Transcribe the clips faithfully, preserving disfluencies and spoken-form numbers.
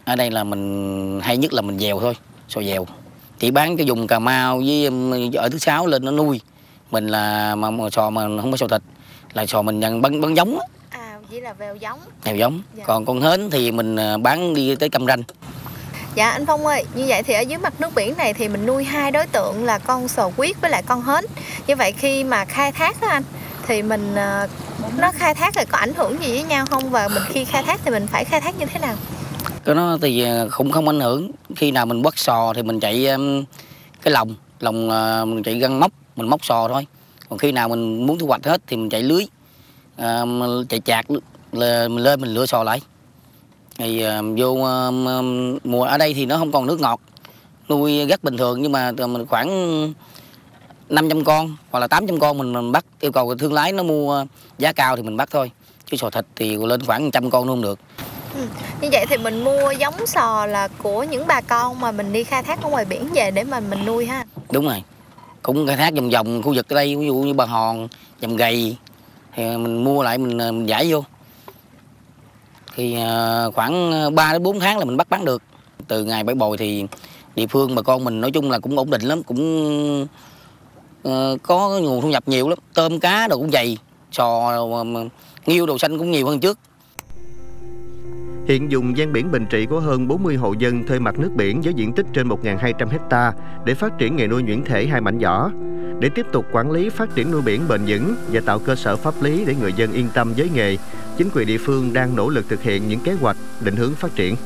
Ở đây là mình hay nhất là mình dèo thôi, sò dèo. Chỉ bán cái vùng Cà Mau với ở thứ Sáu lên nó nuôi. Mình là mà, mà sò mà không có sò thịt, là sò mình nhận bắn bắn giống á. À, chỉ là vèo giống. Vèo giống. Dạ. Còn con hến thì mình bán đi tới Cam Ranh. Dạ anh Phong ơi, như vậy thì ở dưới mặt nước biển này thì mình nuôi hai đối tượng là con sò huyết với lại con hến. Như vậy khi mà khai thác đó anh, thì mình nó khai thác rồi có ảnh hưởng gì với nhau không? Và mình khi khai thác thì mình phải khai thác như thế nào? Cái nó thì cũng không ảnh hưởng. Khi nào mình bắt sò thì mình chạy cái lồng, lồng mình chạy găng móc, mình móc sò thôi. Còn khi nào mình muốn thu hoạch hết thì mình chạy lưới, à, chạy chạc là mình lên mình lựa sò lại. Thì uh, vô uh, mùa ở đây thì nó không còn nước ngọt, nuôi rất bình thường, nhưng mà mình khoảng năm trăm con hoặc là tám trăm con mình, mình bắt, yêu cầu thương lái nó mua giá cao thì mình bắt thôi, chứ sò thịt thì lên khoảng một trăm con luôn được. Ừ. Như vậy thì mình mua giống sò là của những bà con mà mình đi khai thác ở ngoài biển về để mà mình nuôi ha? Đúng rồi, cũng khai thác vòng vòng khu vực ở đây, ví dụ như Bà Hòn, Dầm Gầy thì mình mua lại mình, mình giải vô. Thì uh, khoảng ba đến bốn tháng là mình bắt bán được. Từ ngày bãi bồi thì địa phương bà con mình nói chung là cũng ổn định lắm, cũng uh, có nguồn thu nhập nhiều lắm. Tôm cá đồ cũng dày, sò, uh, nghêu đồ xanh cũng nhiều hơn trước. Hiện vùng ven biển Bình Trị có hơn bốn mươi hộ dân thuê mặt nước biển với diện tích trên một nghìn hai trăm héc ta để phát triển nghề nuôi nhuyễn thể hai mảnh giỏ. Để tiếp tục quản lý phát triển nuôi biển bền vững và tạo cơ sở pháp lý để người dân yên tâm với nghề, chính quyền địa phương đang nỗ lực thực hiện những kế hoạch định hướng phát triển.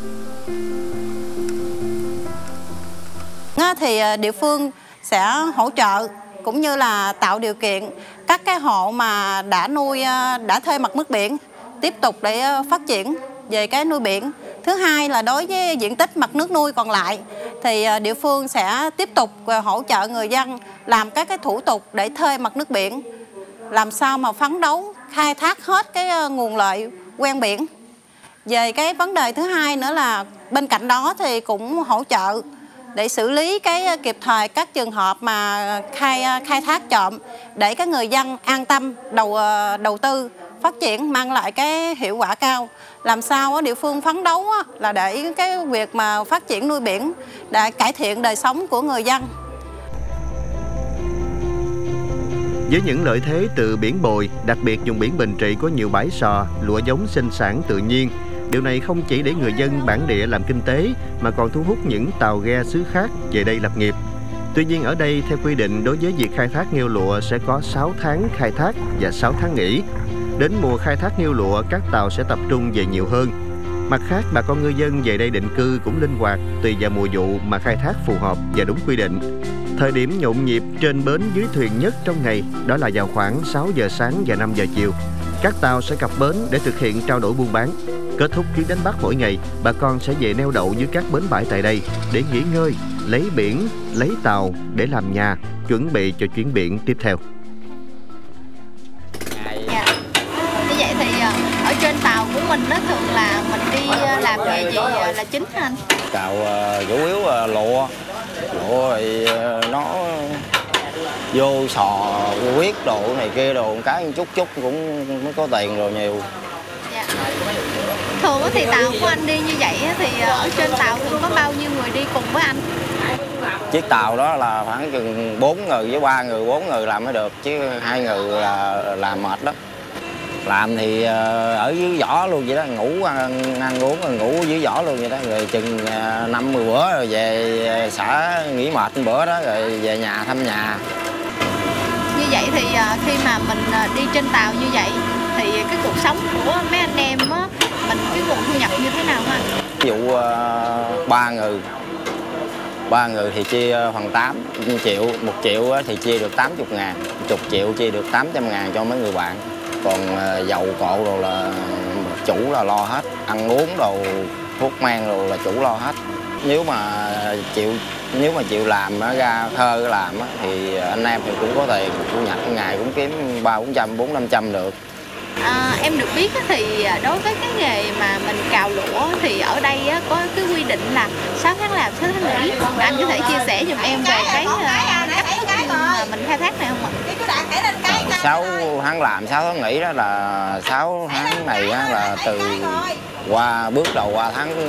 Thì địa phương sẽ hỗ trợ cũng như là tạo điều kiện các cái hộ mà đã nuôi, đã thuê mặt nước biển tiếp tục để phát triển về cái nuôi biển. Thứ hai là đối với diện tích mặt nước nuôi còn lại thì địa phương sẽ tiếp tục hỗ trợ người dân làm các cái thủ tục để thuê mặt nước biển, làm sao mà phấn đấu khai thác hết cái nguồn lợi ven biển. Về cái vấn đề thứ hai nữa là bên cạnh đó thì cũng hỗ trợ để xử lý cái kịp thời các trường hợp mà khai khai thác trộm để các người dân an tâm đầu đầu tư phát triển mang lại cái hiệu quả cao. Làm sao địa phương phấn đấu là để cái việc mà phát triển nuôi biển để cải thiện đời sống của người dân. Với những lợi thế từ biển bồi, đặc biệt vùng biển Bình Trị có nhiều bãi sò, lụa giống sinh sản tự nhiên. Điều này không chỉ để người dân bản địa làm kinh tế mà còn thu hút những tàu ghe xứ khác về đây lập nghiệp. Tuy nhiên ở đây theo quy định đối với việc khai thác nghêu lụa sẽ có sáu tháng khai thác và sáu tháng nghỉ. Đến mùa khai thác nghêu lụa các tàu sẽ tập trung về nhiều hơn. Mặt khác bà con ngư dân về đây định cư cũng linh hoạt tùy vào mùa vụ mà khai thác phù hợp và đúng quy định. Thời điểm nhộn nhịp trên bến dưới thuyền nhất trong ngày đó là vào khoảng sáu giờ sáng và năm giờ chiều. Các tàu sẽ cập bến để thực hiện trao đổi buôn bán. Kết thúc chuyến đánh bắt mỗi ngày, bà con sẽ về neo đậu dưới các bến bãi tại đây để nghỉ ngơi, lấy biển, lấy tàu để làm nhà, chuẩn bị cho chuyến biển tiếp theo. Dạ. Như vậy thì ở trên tàu của mình nó thường là mình đi làm nghề gì là chính hả anh? Tàu uh, chủ yếu là lụa, lụa thì uh, nó vô sò, huyết đồ này kia đồ, một cái chút chút cũng mới có tiền rồi nhiều. Dạ. Thường thì tàu của anh đi như vậy thì ở trên tàu thường có bao nhiêu người đi cùng với anh? Chiếc tàu đó là khoảng chừng bốn người với ba người, bốn người làm mới được, chứ hai người là làm mệt lắm. Làm thì ở dưới vỏ luôn vậy đó, ngủ ăn, ăn uống rồi ngủ dưới vỏ luôn vậy đó, rồi chừng năm mười bữa rồi về xã nghỉ mệt một bữa đó rồi về nhà thăm nhà. Như vậy thì khi mà mình đi trên tàu như vậy thì cái cuộc sống của mấy anh em á, mình cái nguồn thu nhập như thế nào hả? Ví dụ ba người, ba người thì chia phần tám triệu, một triệu thì chia được tám mươi ngàn, chục triệu chia được tám trăm ngàn cho mấy người bạn. Còn dầu cộ rồi là chủ là lo hết, ăn uống đồ, thuốc men rồi là chủ lo hết. Nếu mà chịu nếu mà chịu làm ra thơ làm thì anh em thì cũng có tiền, thu nhập ngày cũng kiếm ba bốn trăm, bốn năm trăm được. À, em được biết thì đối với cái nghề mà mình cào lụa thì ở đây có cái quy định là sáu tháng làm, sáu tháng nghỉ. Anh có thể chia sẻ giùm em về cái cách thức mà mình khai thác này không ạ? sáu tháng làm, sáu tháng nghỉ đó là sáu tháng này là từ qua bước đầu qua tháng